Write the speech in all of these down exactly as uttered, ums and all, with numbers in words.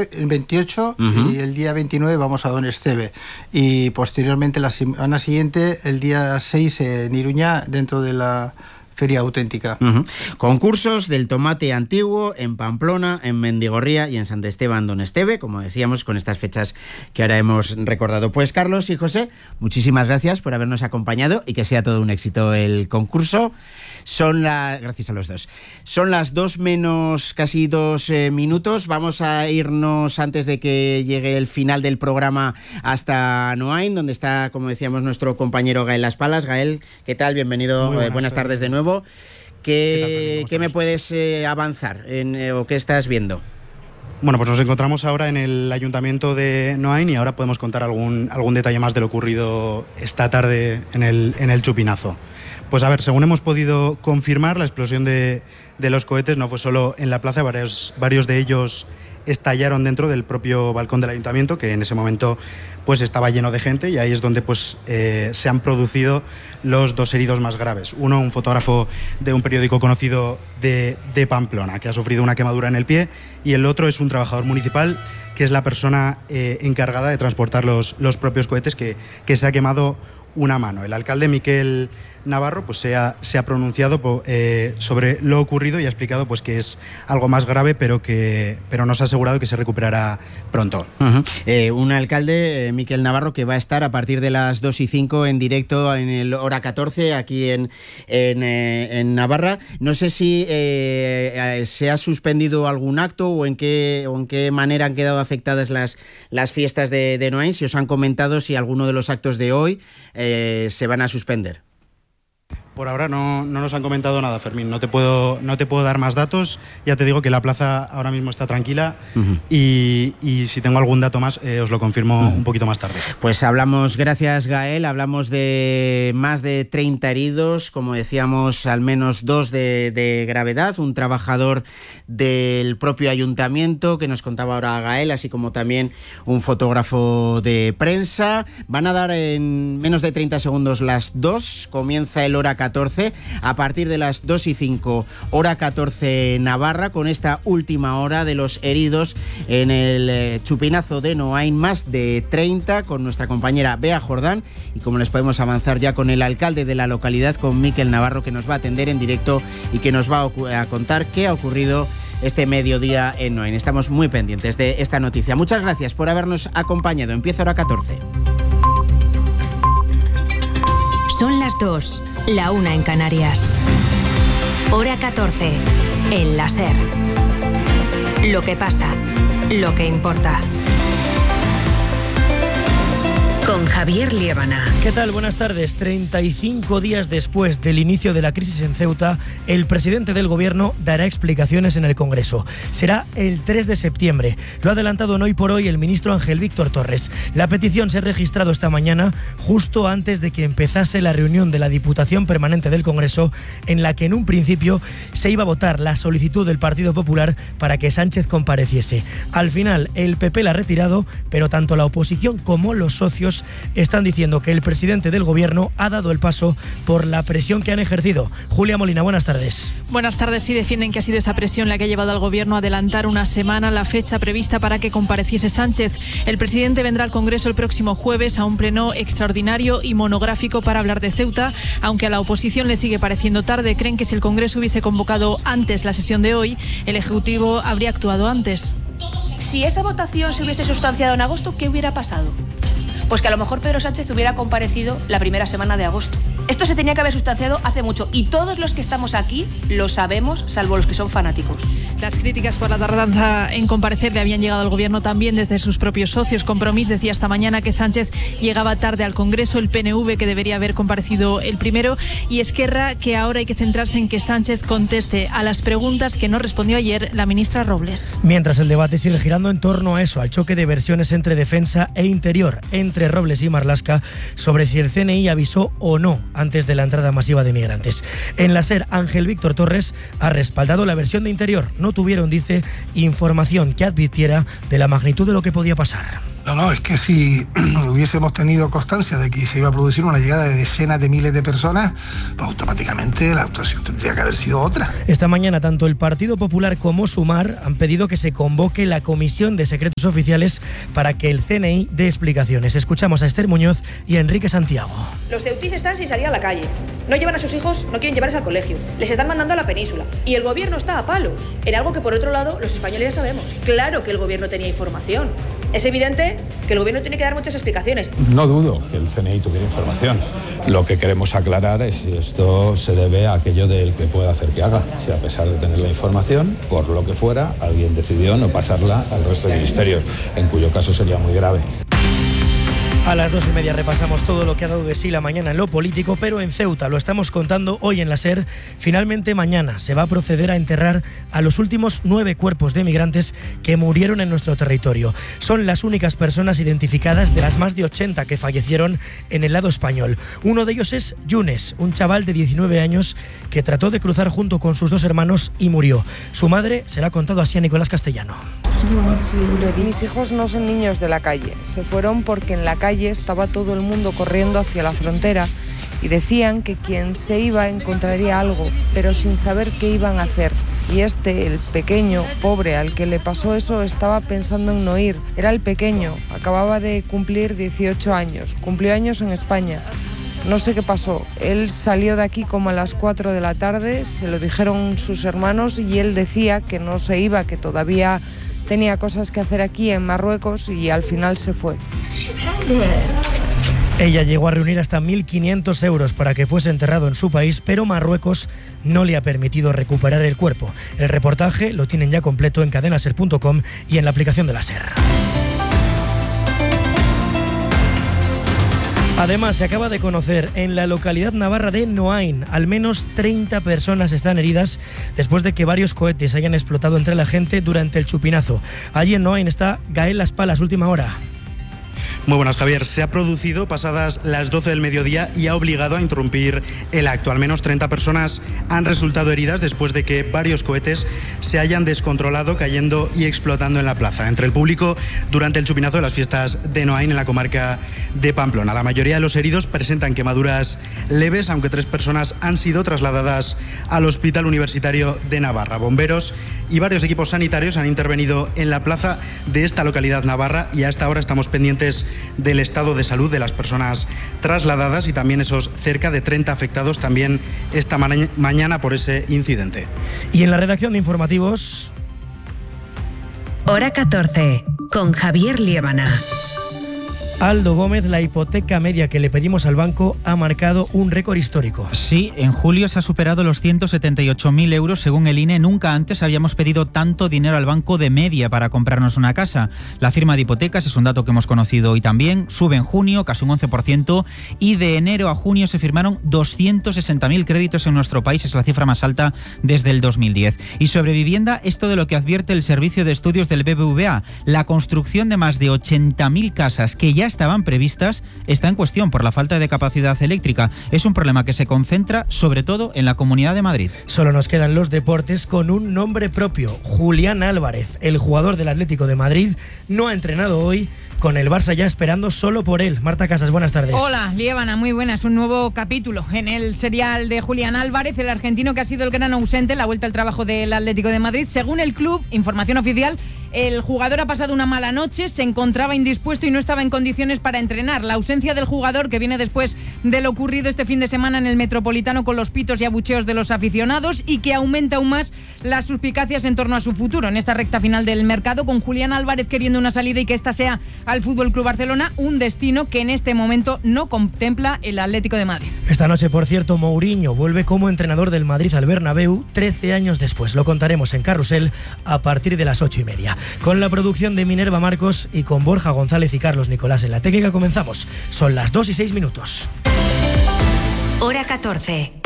veintiocho uh-huh. y el día veintinueve vamos a Don Esteve. Y posteriormente, la semana siguiente, el día seis en Iruña, dentro de la Feria Auténtica. Uh-huh. Concursos del tomate antiguo en Pamplona, en Mendigorría y en Sant Esteban Don Esteve, como decíamos, con estas fechas que ahora hemos recordado. Pues Carlos y José, muchísimas gracias por habernos acompañado y que sea todo un éxito el concurso. Son las... Gracias a los dos. Son las dos menos casi dos eh, minutos. Vamos a irnos antes de que llegue el final del programa hasta Noain, donde está, como decíamos, nuestro compañero Gael Las Palas. Gael, ¿qué tal? Bienvenido. Buenas, eh, buenas tardes de nuevo. ¿Qué, ¿Qué, ¿qué me puedes eh, avanzar en, eh, o qué estás viendo? Bueno, pues nos encontramos ahora en el Ayuntamiento de Noain y ahora podemos contar algún, algún detalle más de lo ocurrido esta tarde en el, en el Chupinazo. Pues a ver, según hemos podido confirmar, la explosión de, de los cohetes no fue solo en la plaza, varios, varios de ellos estallaron dentro del propio balcón del Ayuntamiento, que en ese momento pues estaba lleno de gente, y ahí es donde pues eh, se han producido los dos heridos más graves. Uno, un fotógrafo de un periódico conocido de, de Pamplona, que ha sufrido una quemadura en el pie, y el otro es un trabajador municipal, que es la persona eh, encargada de transportar los, los propios cohetes, que, que se ha quemado una mano. El alcalde Miquel Navarro pues se ha, se ha pronunciado eh, sobre lo ocurrido y ha explicado pues que es algo más grave, pero que pero nos ha asegurado que se recuperará pronto. Uh-huh. Eh, un alcalde, eh, Miquel Navarro, que va a estar a partir de las dos y cinco en directo en el hora catorce aquí en, en, eh, en Navarra. No sé si eh, se ha suspendido algún acto o en qué, o en qué manera han quedado afectadas las, las fiestas de, de Noain, si os han comentado si alguno de los actos de hoy eh, se van a suspender. Por ahora no, no nos han comentado nada, Fermín. No te puedo, no te puedo dar más datos. Ya te digo que la plaza ahora mismo está tranquila uh-huh. y, y si tengo algún dato más eh, os lo confirmo uh-huh. un poquito más tarde. Pues hablamos, gracias Gael, hablamos de más de treinta heridos, como decíamos, al menos dos de, de gravedad. Un trabajador del propio ayuntamiento que nos contaba ahora Gael, así como también un fotógrafo de prensa. Van a dar en menos de treinta segundos las dos. Comienza el hora catorce, a partir de las dos y cinco, hora catorce Navarra, con esta última hora de los heridos en el eh, Chupinazo de Noain, más de treinta, con nuestra compañera Bea Jordán, y como les podemos avanzar ya con el alcalde de la localidad, con Miquel Navarro, que nos va a atender en directo y que nos va a, a contar qué ha ocurrido este mediodía en Noain. Estamos muy pendientes de esta noticia. Muchas gracias por habernos acompañado. Empieza hora catorce. Son las dos, la una en Canarias. Hora catorce, en la SER. Lo que pasa, lo que importa. Con Javier Liébana. ¿Qué tal? Buenas tardes. treinta y cinco días después del inicio de la crisis en Ceuta, el presidente del Gobierno dará explicaciones en el Congreso. Será el tres de septiembre. Lo ha adelantado en Hoy por Hoy el ministro Ángel Víctor Torres. La petición se ha registrado esta mañana, justo antes de que empezase la reunión de la Diputación Permanente del Congreso, en la que en un principio se iba a votar la solicitud del Partido Popular para que Sánchez compareciese. Al final, el P P la ha retirado, pero tanto la oposición como los socios están diciendo que el presidente del Gobierno ha dado el paso por la presión que han ejercido. Julia Molina, buenas tardes. Buenas tardes. Sí, defienden que ha sido esa presión la que ha llevado al Gobierno a adelantar una semana la fecha prevista para que compareciese Sánchez. El presidente vendrá al Congreso el próximo jueves a un pleno extraordinario y monográfico para hablar de Ceuta. Aunque a la oposición le sigue pareciendo tarde, creen que si el Congreso hubiese convocado antes la sesión de hoy, el Ejecutivo habría actuado antes. Si esa votación se hubiese sustanciado en agosto, ¿qué hubiera pasado? Pues que a lo mejor Pedro Sánchez hubiera comparecido la primera semana de agosto. Esto se tenía que haber sustanciado hace mucho y todos los que estamos aquí lo sabemos, salvo los que son fanáticos. Las críticas por la tardanza en comparecer le habían llegado al Gobierno también desde sus propios socios. Compromís decía esta mañana que Sánchez llegaba tarde al Congreso, el P N V que debería haber comparecido el primero, y Esquerra que ahora hay que centrarse en que Sánchez conteste a las preguntas que no respondió ayer la ministra Robles. Mientras el debate sigue girando en torno a eso, al choque de versiones entre defensa e interior, entre Robles y Marlaska, sobre si el C N I avisó o no antes de la entrada masiva de migrantes. En la SER, Ángel Víctor Torres ha respaldado la versión de interior. No tuvieron, dice, información que advirtiera de la magnitud de lo que podía pasar. No, no, es que si hubiésemos tenido constancia de que se iba a producir una llegada de decenas de miles de personas, pues automáticamente la actuación tendría que haber sido otra. Esta mañana tanto el Partido Popular como Sumar han pedido que se convoque la Comisión de Secretos Oficiales para que el C N I dé explicaciones. Escuchamos a Esther Muñoz y a Enrique Santiago. Los ceutís están sin salir a la calle. No llevan a sus hijos, no quieren llevarles al colegio. Les están mandando a la península. Y el gobierno está a palos. En algo que por otro lado los españoles ya sabemos. Claro que el gobierno tenía información. Es evidente que el gobierno tiene que dar muchas explicaciones. No dudo que el C N I tuviera información. Lo que queremos aclarar es si esto se debe a aquello del que puede hacer que haga. Si a pesar de tener la información, por lo que fuera, alguien decidió no pasarla al resto de ministerios, en cuyo caso sería muy grave. A las dos y media repasamos todo lo que ha dado de sí la mañana en lo político, pero en Ceuta, lo estamos contando hoy en la SER, finalmente mañana se va a proceder a enterrar a los últimos nueve cuerpos de migrantes que murieron en nuestro territorio. Son las únicas personas identificadas de las más de ochenta que fallecieron en el lado español. Uno de ellos es Yunes, un chaval de diecinueve años que trató de cruzar junto con sus dos hermanos y murió. Su madre se la ha contado así a Nicolás Castellano. Mis hijos no son niños de la calle, se fueron porque en la calle estaba todo el mundo corriendo hacia la frontera y decían que quien se iba encontraría algo, pero sin saber qué iban a hacer. Y este, el pequeño, pobre, al que le pasó eso, estaba pensando en no ir. Era el pequeño, acababa de cumplir dieciocho años, cumplió años en España. No sé qué pasó, él salió de aquí como a las cuatro de la tarde, se lo dijeron sus hermanos y él decía que no se iba, que todavía tenía cosas que hacer aquí en Marruecos y al final se fue. Ella llegó a reunir hasta mil quinientos euros para que fuese enterrado en su país, pero Marruecos no le ha permitido recuperar el cuerpo. El reportaje lo tienen ya completo en cadenaser punto com y en la aplicación de la SER. Además, se acaba de conocer en la localidad navarra de Noain, al menos treinta personas están heridas después de que varios cohetes hayan explotado entre la gente durante el chupinazo. Allí en Noain está Gael Las Palas, última hora. Muy buenas, Javier. Se ha producido pasadas las doce del mediodía y ha obligado a interrumpir el acto. Al menos treinta personas han resultado heridas después de que varios cohetes se hayan descontrolado, cayendo y explotando en la plaza, entre el público durante el chupinazo de las fiestas de Noain en la comarca de Pamplona. La mayoría de los heridos presentan quemaduras leves, aunque tres personas han sido trasladadas al Hospital Universitario de Navarra. Bomberos y varios equipos sanitarios han intervenido en la plaza de esta localidad navarra y hasta ahora estamos pendientes del estado de salud de las personas trasladadas y también esos cerca de treinta afectados también esta ma- mañana por ese incidente. Y en la redacción de informativos... Hora catorce, con Javier Liébana. Aldo Gómez, la hipoteca media que le pedimos al banco ha marcado un récord histórico. Sí, en julio se ha superado los ciento setenta y ocho mil euros según el I N E. Nunca antes habíamos pedido tanto dinero al banco de media para comprarnos una casa. La firma de hipotecas es un dato que hemos conocido hoy también. Sube en junio casi un once por ciento y de enero a junio se firmaron doscientos sesenta mil créditos en nuestro país. Es la cifra más alta desde el dos mil diez. Y sobre vivienda, esto de lo que advierte el Servicio de Estudios del B B V A. La construcción de más de ochenta mil casas que ya estaban previstas está en cuestión por la falta de capacidad eléctrica. Es un problema que se concentra sobre todo en la Comunidad de Madrid. Solo nos quedan los deportes con un nombre propio. Julián Álvarez, el jugador del Atlético de Madrid, no ha entrenado hoy, con el Barça ya esperando solo por él. Marta Casas, buenas tardes. Hola, Liébana, muy buenas. Un nuevo capítulo en el serial de Julián Álvarez, el argentino que ha sido el gran ausente en la vuelta al trabajo del Atlético de Madrid. Según el club, información oficial, el jugador ha pasado una mala noche, se encontraba indispuesto y no estaba en condiciones para entrenar. La ausencia del jugador, que viene después de lo ocurrido este fin de semana en el Metropolitano con los pitos y abucheos de los aficionados, y que aumenta aún más las suspicacias en torno a su futuro en esta recta final del mercado, con Julián Álvarez queriendo una salida y que esta sea al Fútbol Club Barcelona, un destino que en este momento no contempla el Atlético de Madrid. Esta noche, por cierto, Mourinho vuelve como entrenador del Madrid al Bernabéu trece años después. Lo contaremos en Carrusel a partir de las ocho y media. Con la producción de Minerva Marcos y con Borja González y Carlos Nicolás en la técnica comenzamos. Son las dos y seis minutos. Hora catorce.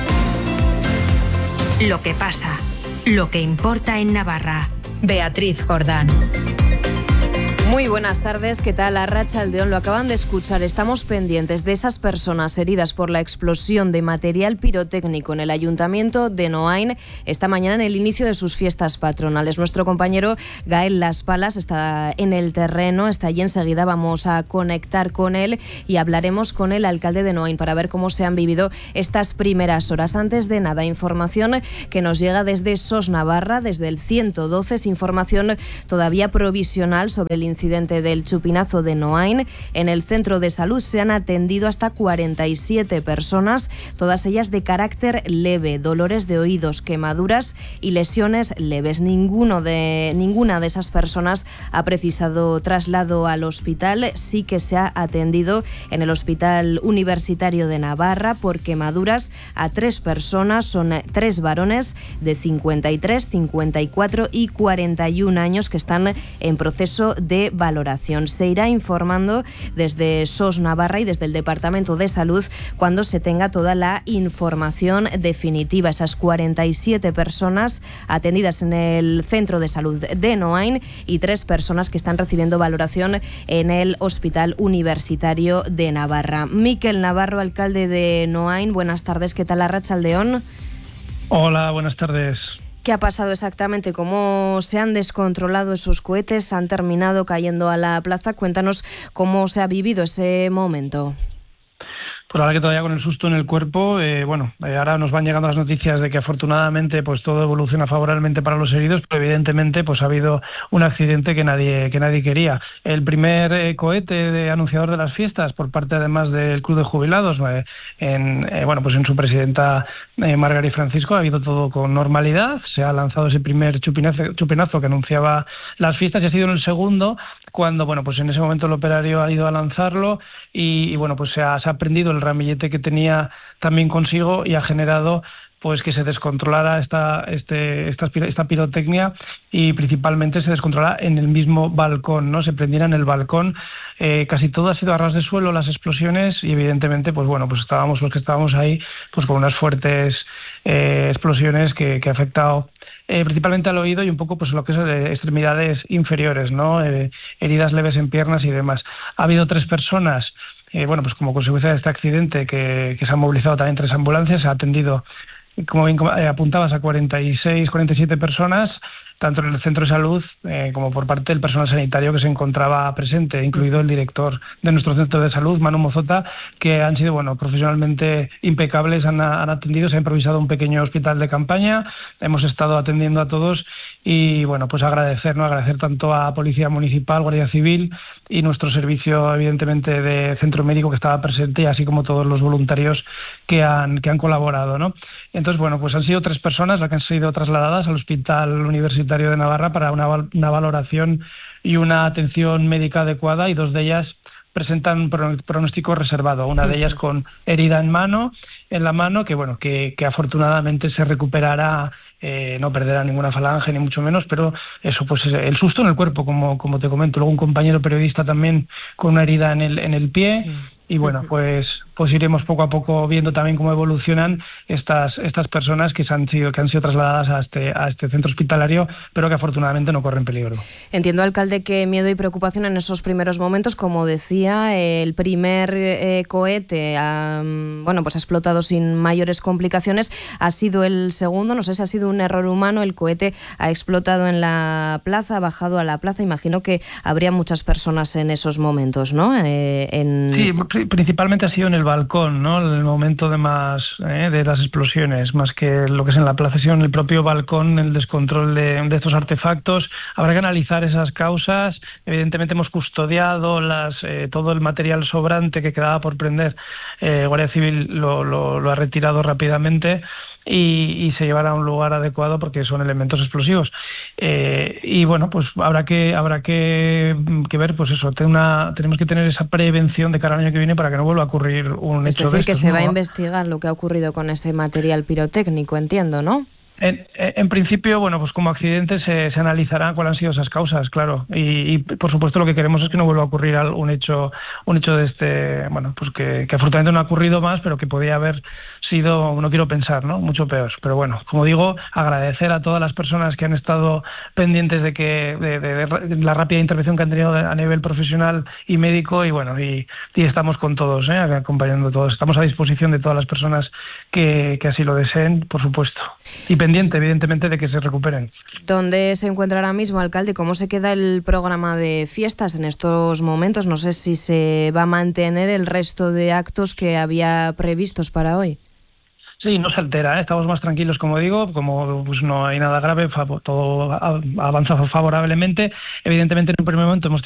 Lo que pasa, lo que importa en Navarra. Beatriz Jordán. Muy buenas tardes, ¿qué tal? Arratsaldeon, lo acaban de escuchar. Estamos pendientes de esas personas heridas por la explosión de material pirotécnico en el Ayuntamiento de Noain esta mañana en el inicio de sus fiestas patronales. Nuestro compañero Gael Las Palas está en el terreno, está allí, enseguida vamos a conectar con él y hablaremos con el alcalde de Noain para ver cómo se han vivido estas primeras horas. Antes de nada, información que nos llega desde S O S Navarra, desde el ciento doce, es información todavía provisional sobre el incidente incidente del chupinazo de Noain. En el centro de salud se han atendido hasta cuarenta y siete personas, todas ellas de carácter leve, dolores de oídos, quemaduras y lesiones leves. Ninguno de, ninguna de esas personas ha precisado traslado al hospital. Sí que se ha atendido en el Hospital Universitario de Navarra por quemaduras a tres personas, son tres varones de cincuenta y tres, cincuenta y cuatro y cuarenta y un años que están en proceso de valoración. Se irá informando desde S O S Navarra y desde el Departamento de Salud cuando se tenga toda la información definitiva. Esas cuarenta y siete personas atendidas en el Centro de Salud de Noain y tres personas que están recibiendo valoración en el Hospital Universitario de Navarra. Miquel Navarro, alcalde de Noain, buenas tardes, ¿qué tal? Arratsaldeon. Hola, buenas tardes. ¿Qué ha pasado exactamente? ¿Cómo se han descontrolado esos cohetes? ¿Han terminado cayendo a la plaza? Cuéntanos cómo se ha vivido ese momento. Pues ahora que todavía con el susto en el cuerpo, eh, bueno, eh, ahora nos van llegando las noticias de que afortunadamente pues todo evoluciona favorablemente para los heridos, pero evidentemente pues ha habido un accidente que nadie que nadie quería. El primer eh, cohete de anunciador de las fiestas por parte además del Club de Jubilados, eh, en eh, bueno pues en su presidenta eh, Margarita Francisco ha habido todo con normalidad. Se ha lanzado ese primer chupinazo, chupinazo que anunciaba las fiestas y ha sido en el segundo cuando bueno pues en ese momento el operario ha ido a lanzarlo y, y bueno pues se ha, se ha prendido el ramillete que tenía también consigo y ha generado pues que se descontrolara esta este esta, esta pirotecnia y principalmente se descontrolara en el mismo balcón, no se prendiera en el balcón. Eh, casi todo ha sido a ras de suelo las explosiones y evidentemente pues bueno pues estábamos los que estábamos ahí pues con unas fuertes eh, explosiones que, que ha afectado Eh, principalmente al oído y un poco pues lo que es de extremidades inferiores, ¿no? Eh, heridas leves en piernas y demás. Ha habido tres personas, eh, bueno, pues como consecuencia de este accidente que, que se han movilizado también tres ambulancias, se ha atendido, como bien eh, apuntabas, a cuarenta y seis, cuarenta y siete personas, tanto en el centro de salud eh, como por parte del personal sanitario que se encontraba presente, incluido el director de nuestro centro de salud, Manu Mozota, que han sido bueno profesionalmente impecables, han, han atendido, se ha improvisado un pequeño hospital de campaña, hemos estado atendiendo a todos y bueno, pues agradecer, ¿no? Agradecer tanto a Policía Municipal, Guardia Civil y nuestro servicio evidentemente de centro médico que estaba presente y así como todos los voluntarios que han, que han colaborado, ¿no? Entonces, bueno, pues han sido tres personas las que han sido trasladadas al Hospital Universitario de Navarra para una, una valoración y una atención médica adecuada y dos de ellas presentan pronóstico reservado. Una de ellas con herida en mano, en la mano, que bueno, que, que afortunadamente se recuperará, eh, no perderá ninguna falange ni mucho menos, pero eso, pues el susto en el cuerpo, como, como te comento. Luego un compañero periodista también con una herida en el, en el pie. Sí. Y bueno, pues pues iremos poco a poco viendo también cómo evolucionan estas estas personas que se han sido que han sido trasladadas a este a este centro hospitalario, pero que afortunadamente no corren peligro. Entiendo, alcalde, que miedo y preocupación en esos primeros momentos, como decía, el primer eh, cohete ha, bueno, pues ha explotado sin mayores complicaciones, ha sido el segundo, no sé si ha sido un error humano, el cohete ha explotado en la plaza, ha bajado a la plaza, imagino que habría muchas personas en esos momentos, ¿no? Eh, en... Sí, principalmente ha sido en el balcón, ¿no? El momento de más eh, de las explosiones, más que lo que es en la plaza, sino en el propio balcón, el descontrol de, de estos artefactos. Habrá que analizar esas causas. Evidentemente hemos custodiado las eh, todo el material sobrante que quedaba por prender. Eh, Guardia Civil lo, lo, lo ha retirado rápidamente. Y, y se llevará a un lugar adecuado porque son elementos explosivos. Eh, y bueno, pues habrá que habrá que, que ver, pues eso, una, tenemos que tener esa prevención de cara al año que viene para que no vuelva a ocurrir un es hecho decir, de estos, que se ¿no? va a investigar lo que ha ocurrido con ese material pirotécnico, entiendo, ¿no? En, en principio, bueno, pues como accidente se, se analizará cuáles han sido esas causas, claro. Y, y por supuesto lo que queremos es que no vuelva a ocurrir un hecho, un hecho de este, bueno, pues que, que afortunadamente no ha ocurrido más, pero que podía haber sido, no quiero pensar, ¿no? Mucho peor. Pero bueno, como digo, agradecer a todas las personas que han estado pendientes de que de, de, de la rápida intervención que han tenido a nivel profesional y médico, y bueno, y, y estamos con todos, ¿eh? Acompañando a todos. Estamos a disposición de todas las personas que, que así lo deseen, por supuesto. Y pendiente, evidentemente, de que se recuperen. ¿Dónde se encuentra ahora mismo, alcalde? ¿Cómo se queda el programa de fiestas en estos momentos? No sé si se va a mantener el resto de actos que había previstos para hoy. Sí, no se altera, ¿eh? Estamos más tranquilos, como digo, como pues no hay nada grave, todo avanza favorablemente. Evidentemente, en un primer momento hemos